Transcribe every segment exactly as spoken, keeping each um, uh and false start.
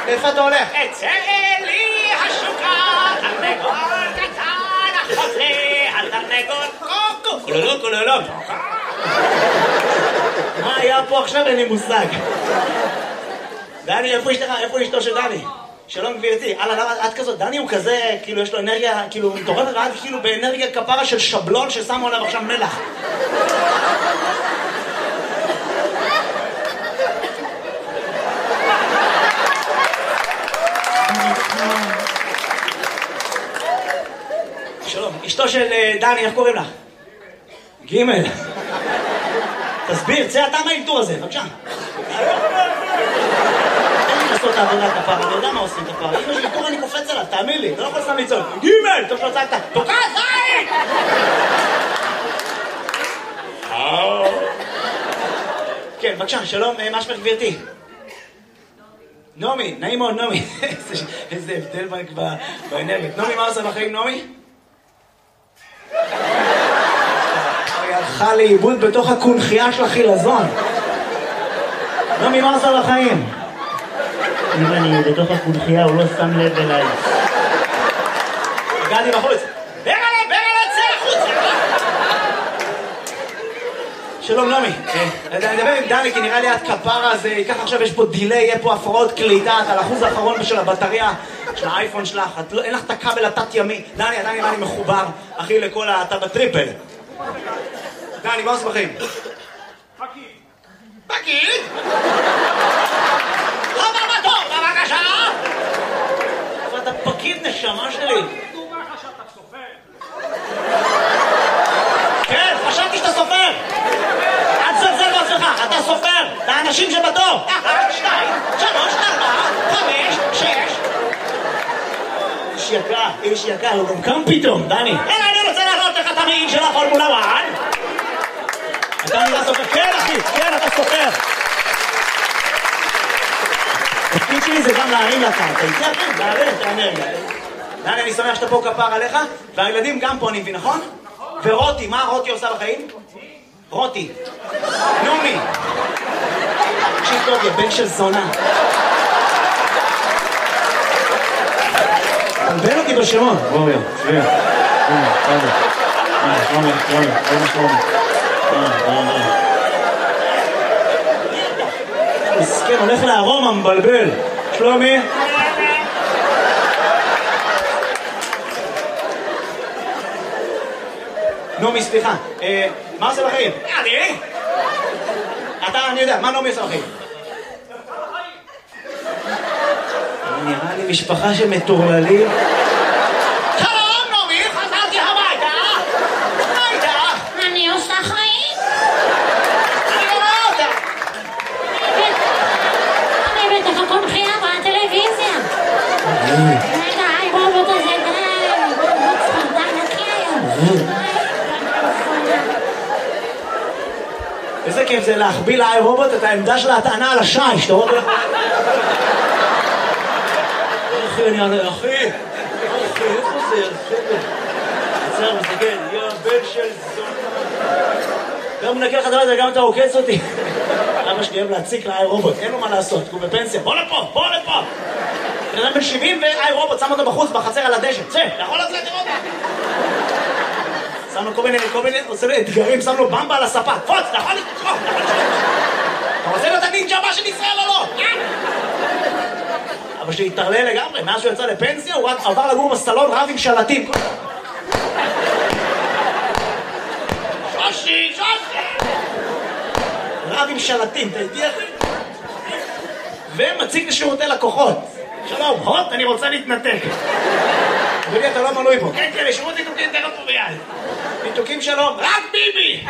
איפה אתה הולך? אצא לי השוקה, תרנגול קטן, אחות לי, התרנגול קוקו, כולולו, כולולו. מה היה פה עכשיו? אין לי מושג. דני, איפה אשתך? איפה אשתו של דני? שלום גבירתי. אללה, למה את כזאת? דני הוא כזה, כאילו יש לו אנרגיה, כאילו מטורפת, ועד כאילו באנרגיה כפרה של שבלון ששמו עליו עכשיו מלח. שלום, אשתו של דני, איך קוראים לך? גימל. תסביר, צא אתה מהאלתור הזה, בבקשה. תן לי לעשות את העבודה כפרה, אני יודע מה עושים כפרה. אם יש אלתור אני קופץ עליו, תאמין לי, אתה לא יכול סתם לצעוק. גימל! טוב שלא צעקת, תוקע זין! כן, בבקשה, שלום, מה שמך גבירתי? נעמי, נעים מאוד, נעמי. איזה הבדל באנרגיה. נעמי, מה עושה בחיים, נעמי? היא הלכה לאיבוד בתוך הקונחייה של החילזון. נעמי, מה עושה בחיים? אם אני בתוך הקונחייה, הוא לא שם לב אליי. הגעתי בחוץ. ברגע, ברגע, צא החוצה! שלום נעמי, אני מדבר עם דני כי נראה לי את כפרה הזה, ככה עכשיו יש פה דילי, יהיה פה הפרעות קליטה, את על האחוז האחרון של הבטריה של האייפון שלך, אין לך את הכבל התת ימי. דני, דני, דני מחובר, אחי, לכל אתה בטריפל. דני, מה עושה בחיים? פקיד. פקיד? לא בבטור, בבקשה! אבל אתה פקיד נשמה שלי. דומה לך שאתה סופר. כן, חשבתי שאתה סופר. אל תזלזל בעצמך, אתה סופר. לאנשים שבתור. אחת, שתיים, שלוש, ארבע, חמש, שש. איש יקר, איש יקר, הוא גם קם פתאום, דני. אלא אני רוצה להראות לך את המעיל של הפורמולה אחת. אתה נראה סופר. כן, אחי, כן, אתה סופר. התפקיד שלי זה גם להרים לקרקע. איתי אחי, להרים את האנרגיה. דני, אני שמח שאתה פה כפר עליך, והילדים גם פה, אני מבין, נכון? ורותי, מה רותי עושה בחיים? רותי. נעמי. תקשיב טוב, יא בן של זונה. תלבן אותי בשמות. רובי, שבי. רובי, רובי, רובי, רובי, רובי. מסכן, הולך לארומה, מבלבל. שלומי? נעמי, סליחה, מה עושה בחיים? אני? אתה, אני יודע, מה נעמי עושה בחיים? נראה לי משפחה של מטורללים. שלום, נעמי, חזרתי הביתה. הביתה. אני עושה חיים? אני רואה אותה. אני בתוך הקונחייה בטלוויזיה. רגע, היי רובוט הזה, די, רובוט ספרדן נקי היום. איזה כיף זה להחביא לאי רובוט את העמדה של ההטענה על השי, שאתה רואה? אחי, אני ענה, אחי, אחי, איפה זה? עצר, מסתכל, יא בן של זונה. גם מנקה לך דבר הזה, גם אתה עוקץ אותי. אבא שלי אוהב להציק לאי רובוט, אין לו מה לעשות, הוא בפנסיה. בוא לפה, בוא לפה. בן אדם בן שבעים ואי רובוט, שם אותו בחוץ, בחצר על הדשא. צא, יכול לצאת לראות אותה. שם לו כל מיני, כל מיני, עושה לו אתגרים, שם לו במבה על הספה. תפוץ, אתה יכול לתקוף. אתה רוצה להיות הנינג'ה הבא של ישראל או לא? אבא שלי התערלל לגמרי, מאז שהוא יצא לפנסיה, הוא רק עבר לגור בסלון רב עם שלטים. שושי, שושי! רב עם שלטים, אתה איתי אחי? ומציג לשירותי לקוחות. שלום, הוט, אני רוצה להתנתק. אדוני, אתה לא מנוי פה. כן, כן, לשירות ניתוקים תן אותו ביד. ניתוקים שלום, רק ביבי!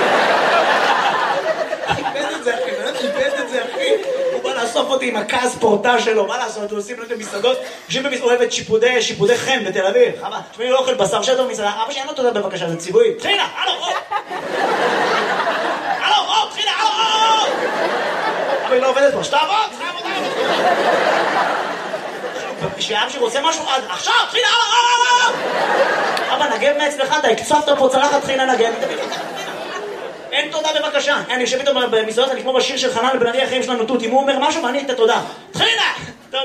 איבד את זה אחי, באמת איבד את זה אחי. הוא בא לאסוף אותי עם הכעס פורטה שלו, מה לעשות? הוא עושים לו את המסעדות, יושבים במסעדת שיפודי, שיפודי חן בתל אביב. חבל, תשמעי, לא אוכל בשר שטר במסעדה, אבא שלי אין לו תודה בבקשה, זה ציווי. תחילה, הלו, או! הלו, או, תחילה, הלו, או! אבל היא לא עובדת פה, שתעבוד! תעבוד, שאב שרוצה משהו עד עכשיו, תחילה, הלו, או! אבא, נגב מעצמך, אתה הקצפת פה צלחת תחילה נגב. אין תודה בבקשה. אני יושב איתו במסעדות, אני כמו בשיר של חנן לבנאדי החיים שלנו תות, אם הוא אומר משהו ואני את התודה. תחילה,